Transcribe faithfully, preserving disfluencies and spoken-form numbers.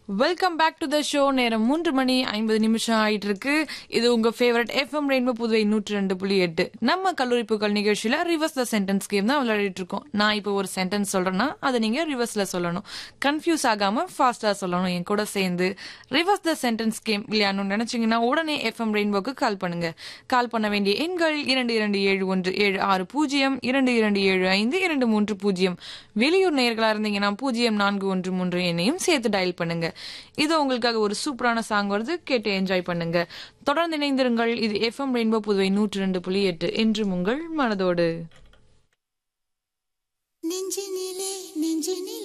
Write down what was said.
Welcome back to the show. நேரம் மூன்று மணி ஐம்பது நிமிஷம் ஆயிட்டு இருக்கு. இது உங்க ஃபேவரட் எஃப்எம் ரெயின்போ புதுவை நூற்றி ரெண்டு புள்ளி எட்டு. நம்ம கல்லூரி புகழ் நிகழ்ச்சியில ரிவர்ஸ் த சென்டென்ஸ் கேம் தான் விளையாடிட்டு இருக்கோம். நான் இப்போ ஒரு சென்டென்ஸ் சொல்றேன்னா அதை நீங்க ரிவர்ஸ்ல சொல்லணும். கன்ஃபியூஸ் ஆகாம ஃபாஸ்டா சொல்லணும். என் கூட சேர்ந்து ரிவர்ஸ் த சென்டென்ஸ் கேம் விளையாடணும்னு நினைச்சீங்கன்னா உடனே எஃப்எம் ரெயின்போக்கு கால் பண்ணுங்க. கால் பண்ண வேண்டிய எண்கள் இரண்டு இரண்டு ஏழு ஒன்று ஏழு ஆறு பூஜ்ஜியம் இரண்டு இரண்டு ஏழு ஐந்து இரண்டு மூன்று பூஜ்ஜியம். வெளியூர் நேயர்களா இருந்தீங்கன்னா பூஜ்ஜியம் நான்கு ஒன்று மூன்று எண்ணையும் சேர்த்து டயல் பண்ணுங்க. இது உங்களுக்காக ஒரு சூப்பரான சாங் வருது, கேட்டு என்ஜாய் பண்ணுங்க. தொடர்ந்து இணைந்திருங்கள். இது எஃப்எம் ரெயின்போ புதுவை நூற்றி ரெண்டு புள்ளி எட்டு என்றும் உங்கள் மனதோடு. நெஞ்சினிலே நெஞ்சினிலே